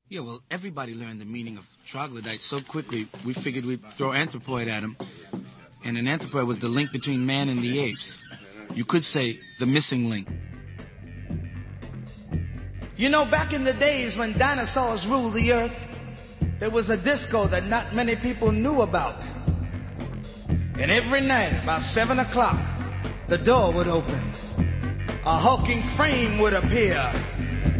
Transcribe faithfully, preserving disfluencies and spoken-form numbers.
Yeah, well, everybody learned the meaning of troglodyte so quickly, we figured we'd throw anthropoid at them. And an anthropoid was the link between man and the apes. You could say the missing link. You know, back in the days when dinosaurs ruled the earth, there was a disco that not many people knew about. And every night, about seven o'clock, the door would open. A hulking frame would appear.